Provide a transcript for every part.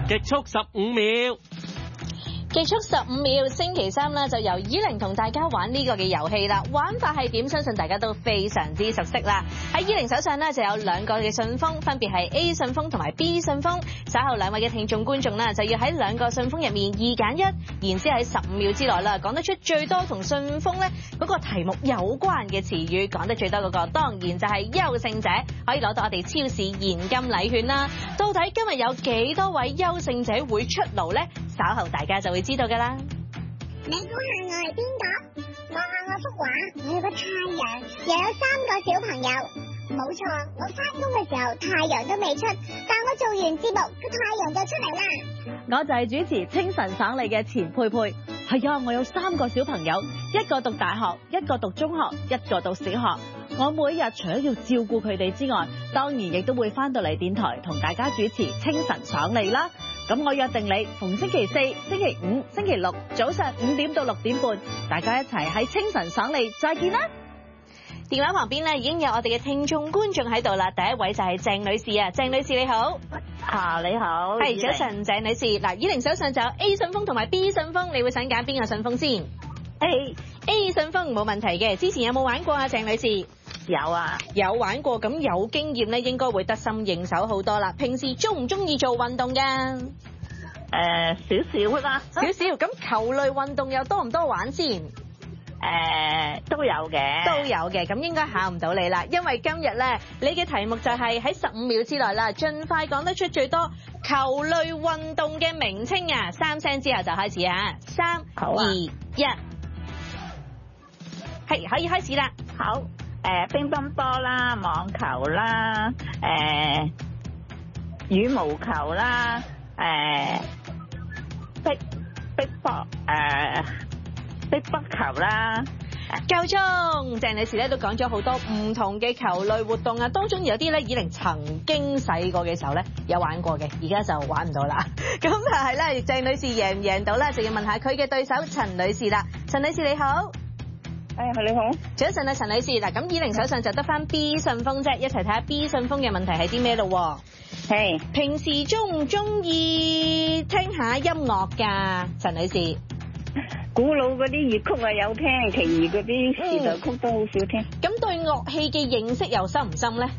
極速15秒。 極速15秒，星期三啦，就由依玲同大家玩呢個嘅遊戲啦。玩法係點？相信大家都非常之熟悉啦。喺依玲手上呢，就有兩個嘅信封，分別係 A 信封同埋 B 信封。稍後兩位嘅聽眾觀眾呢，就要喺兩個信封入面2揀1，然之後喺15秒之內啦，講得出最多同信封呢嗰個題目有關嘅詞語，講得最多嗰個，當然就係優勝者，可以攞到我哋超市現金禮券啦。到底今日有幾多位優勝者會出爐呢？稍後大家就會知道㗎啦。 你估下我係邊個？望下我幅畫，我有個太陽，又有3個小朋友。冇錯，我返工嘅時候太陽都未出，但我做完節目個太陽就出嚟啦。 我就係主持清晨爽利嘅錢佩佩。係啊，我有3個小朋友，一個讀大學，一個讀中學，一個讀小學。我每日除咗要照顧佢哋之外，當然亦都會返到嚟電台同大家主持清晨爽利啦。咁我約定你，逢星期4、星期5、星期6早上5點到6點半，大家一齊喺清晨爽利再見啦！ 電話旁邊咧已經有我哋嘅聽眾觀眾喺度啦，第一位就係鄭女士啊，鄭女士你好。 你好。 係早晨，鄭女士。嗱，依玲手上就有 A 信封同埋 B 信封，你會想揀邊個信封先？A 信封冇問題嘅，之前有冇玩過啊，鄭女士？ 有啊， 有玩過，咁有經驗咧，應該會得心應手好多啦。平時中唔中意做運動㗎？ 少少啦。 少少，咁球類運動又多唔多玩先？ 都有嘅。 都有嘅，咁應該考唔到你啦，因為今日咧，你嘅題目就係喺15秒之內啦，盡快講得出最多球類運動嘅名稱啊！3聲之後就開始啊！3、2、1，係可以開始啦。 好。乒乓波啦，網球啦，羽毛球啦，壁波球啦。 夠鐘，鄭女士咧都講咗好多唔同嘅球類活動啊，當中有啲咧依玲曾經細個嘅時候咧有玩過嘅，而家就玩唔到啦。咁但係咧，鄭女士贏唔贏到咧，就要問下佢嘅對手陳女士啦。陳女士你好。 你好。 早晨啊，陳女士。嗱，咁依玲手上就得翻 B 信封啫，一齊睇下 B 信封嘅問題係啲咩咯？ 係。 平時中唔中意聽下音樂㗎，陳女士？ 古老嗰啲粵曲啊有聽，其餘嗰啲時代曲都好少聽。 咁對樂器嘅認識又深唔深咧？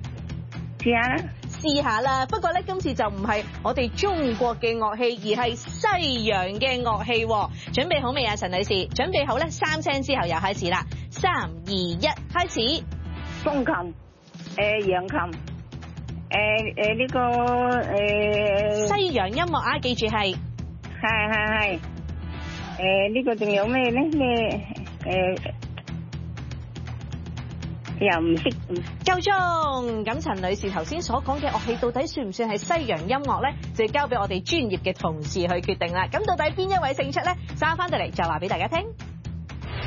試下啦，不過咧今次就唔係我哋中國嘅樂器，而係西洋嘅樂器。準備好未啊，陳女士？準備好咧，3聲之後又開始啦。3、2、1，開始。 風琴，揚琴，呢個西洋音樂啊，記住係。 係。呢個仲有咩咧？又唔識。 夠鐘。咁陳女士頭先所講嘅樂器到底算唔算係西洋音樂咧？就要交俾我哋專業嘅同事去決定啦。咁到底邊一位勝出咧？稍後翻到嚟就話俾大家聽。